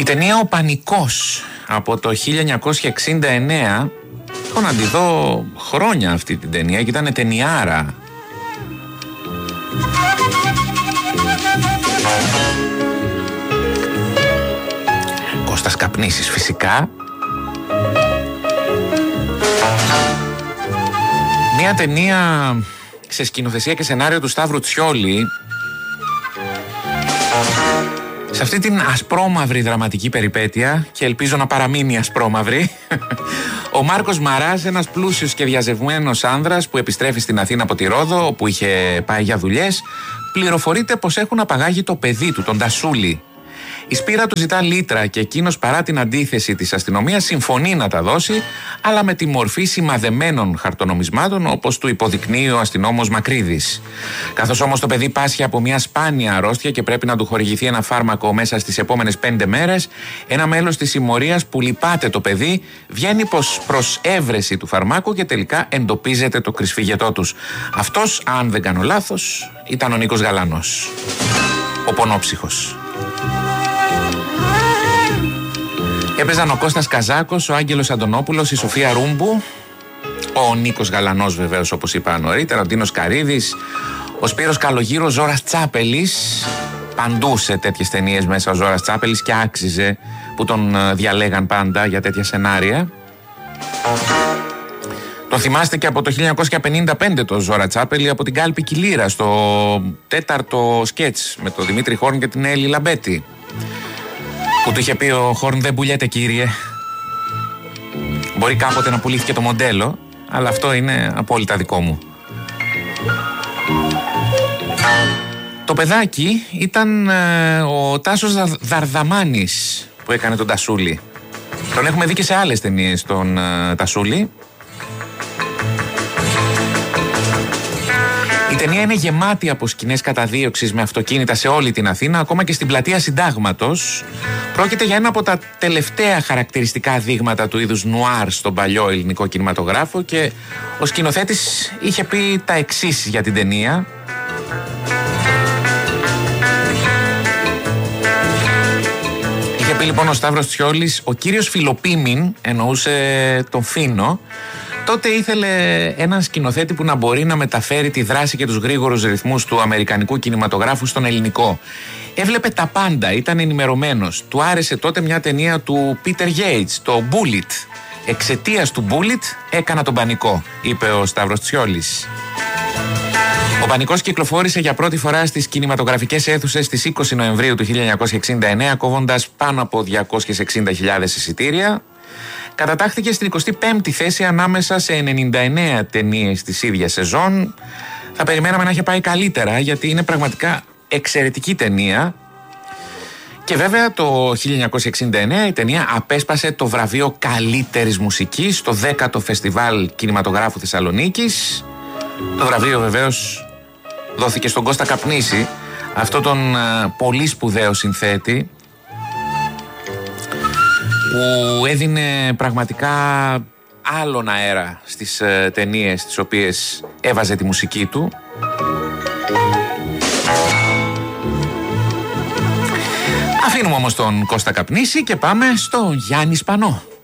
ταινία «Ο Πανικός» από το 1969. Έχω να τη δω χρόνια αυτή την ταινία και ήταν ταινιάρα. Κώστας Καπνίσης φυσικά. Μια ταινία σε σκηνοθεσία και σενάριο του Σταύρου Τσιόλη. Σε αυτή την ασπρόμαυρη δραματική περιπέτεια, και ελπίζω να παραμείνει ασπρόμαυρη, ο Μάρκος Μαράς, ένας πλούσιος και διαζευμένος άνδρας που επιστρέφει στην Αθήνα από τη Ρόδο, όπου είχε πάει για δουλειές, πληροφορείται πως έχουν απαγάγει το παιδί του, τον Τασούλη. Η Σπύρα του ζητά λίτρα και εκείνος, παρά την αντίθεση της αστυνομίας, συμφωνεί να τα δώσει, αλλά με τη μορφή σημαδεμένων χαρτονομισμάτων, όπως του υποδεικνύει ο αστυνόμος Μακρύδης. Καθώς όμως το παιδί πάσχει από μια σπάνια αρρώστια και πρέπει να του χορηγηθεί ένα φάρμακο μέσα στις επόμενες 5 μέρες, ένα μέλος της συμμορίας που λυπάται το παιδί βγαίνει προς έβρεση του φαρμάκου και τελικά εντοπίζεται το κρυσφύγετό τους. Αυτός, αν δεν κάνω λάθος, ήταν ο Νίκος Γαλανός, ο πονόψυχος. Έπαιζαν ο Κώστας Καζάκος, ο Άγγελος Αντωνόπουλος, η Σοφία Ρούμπου, ο Νίκος Γαλανός βεβαίως όπως είπα νωρίτερα, ο Ντίνος Καρίδης, ο Σπύρος Καλογύρος, ο Ζώρας Τσάπελης. Παντού σε τέτοιες ταινίες μέσα ο Ζώρας Τσάπελης και άξιζε που τον διαλέγαν πάντα για τέτοια σενάρια. Το θυμάστε και από το 1955 το Ζώρα Τσάπελη από την Κάλπη Κιλήρα στο 4ο σκέτς με τον Δημήτρη Χόρν και την Έλλη Λαμπέτη, που του είχε πει ο Χόρν: δεν πουλιέται κύριε. Μπορεί κάποτε να πουλήθηκε το μοντέλο, αλλά αυτό είναι απόλυτα δικό μου. Το παιδάκι ήταν ο Τάσος Δαρδαμάνης που έκανε τον Τασούλη. Τον έχουμε δει και σε άλλες ταινίες τον Τασούλη. Η ταινία είναι γεμάτη από σκηνές καταδίωξης με αυτοκίνητα σε όλη την Αθήνα, ακόμα και στην πλατεία Συντάγματος. Πρόκειται για ένα από τα τελευταία χαρακτηριστικά δείγματα του είδους νουάρ στον παλιό ελληνικό κινηματογράφο και ο σκηνοθέτης είχε πει τα εξής για την ταινία. Είχε πει λοιπόν ο Σταύρος Τσιόλης: ο κύριος Φιλοπίμην, εννοούσε τον Φίνο, τότε ήθελε έναν σκηνοθέτη που να μπορεί να μεταφέρει τη δράση και τους γρήγορους ρυθμούς του αμερικανικού κινηματογράφου στον ελληνικό. Έβλεπε τα πάντα, ήταν ενημερωμένος. Του άρεσε τότε μια ταινία του Peter Yates, το Bullet. Εξαιτίας του Bullet έκανα τον Πανικό, είπε ο Σταύρος Τσιόλης. Ο Πανικός κυκλοφόρησε για πρώτη φορά στις κινηματογραφικές αίθουσες στις 20 Νοεμβρίου του 1969, κόβοντας πάνω από 260.000 εισιτήρια. Κατατάχθηκε στην 25η θέση ανάμεσα σε 99 ταινίες της ίδιας σεζόν. Θα περιμέναμε να είχε πάει καλύτερα, γιατί είναι πραγματικά εξαιρετική ταινία. Και βέβαια το 1969 η ταινία απέσπασε το βραβείο καλύτερης μουσικής στο 10ο Φεστιβάλ Κινηματογράφου Θεσσαλονίκης. Το βραβείο βεβαίως δόθηκε στον Κώστα Καπνίση, αυτό τον πολύ σπουδαίο συνθέτη που έδινε πραγματικά άλλον αέρα στις ταινίες τις οποίες έβαζε τη μουσική του. Αφήνουμε όμως τον Κώστα Καπνίση και πάμε στο Γιάννη Σπανό.